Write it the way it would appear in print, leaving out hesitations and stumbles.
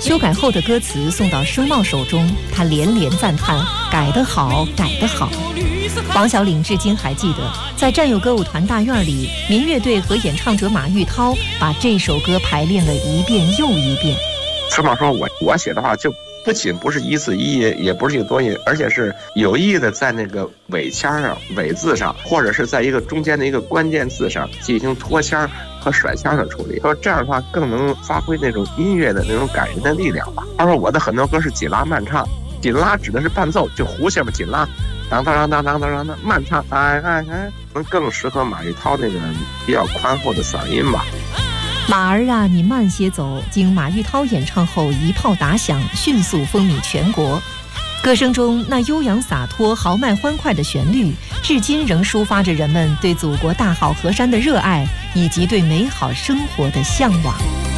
修改后的歌词送到声茂手中，他连连赞叹：“改得好，改得好。”王小岭至今还记得，在战友歌舞团大院里，民乐队和演唱者马玉涛把这首歌排练了一遍又一遍。 车茂说：“我写的话就不仅不是一字一音，也不是一个多音，而且是有意的在那个尾腔上、尾字上，或者是在一个中间的一个关键字上进行拖腔和甩腔的处理。说这样的话更能发挥那种音乐的那种感人的力量吧。”他说：“我的很多歌是紧拉慢唱，紧拉指的是伴奏，就胡下面紧拉。”当当当当当当当，慢唱，能更适合马玉涛那个比较宽厚的嗓音吧。 马儿啊，你慢些走，经马玉涛演唱后一炮打响，迅速风靡全国。歌声中那悠扬洒脱、豪迈欢快的旋律，至今仍抒发着人们对祖国大好河山的热爱，以及对美好生活的向往。